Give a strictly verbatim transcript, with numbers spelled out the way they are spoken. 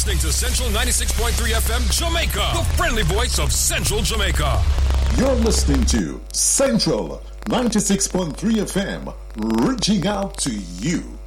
listening to Central ninety-six point three F M Jamaica, the friendly voice of Central Jamaica. You're listening to Central ninety-six point three F M, reaching out to you.